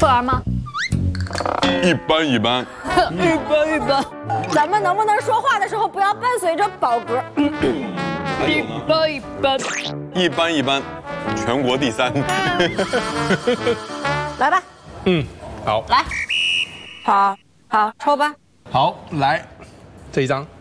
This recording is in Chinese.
会玩吗？ 一般。 一般。咱们能不能说话的时候不要伴随着饱嗝？ 一般，全国第3。 来吧。 好， 来。好，抽吧。 好，来这一张。